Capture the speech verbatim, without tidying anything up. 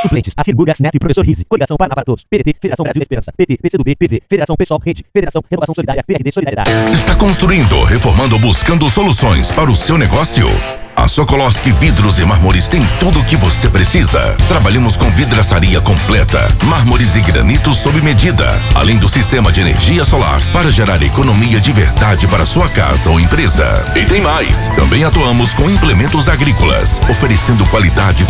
Suplentes, Assir Burgas Neto e Professor Rizzi. Coligação Paraná para Todos. P D T, Federação Brasil da Esperança. P T, P C do B, P V, Federação Pessoal Rede, Federação Renovação Solidária, P R D Solidariedade. Está construindo, reformando ou buscando soluções para o seu negócio? A Sokolowski Vidros e Mármores tem tudo o que você precisa. Trabalhamos com vidraçaria completa, mármores e granitos sob medida, além do sistema de energia solar para gerar economia de verdade para sua casa ou empresa. E tem mais! Também atuamos com implementos agrícolas, oferecendo qualidade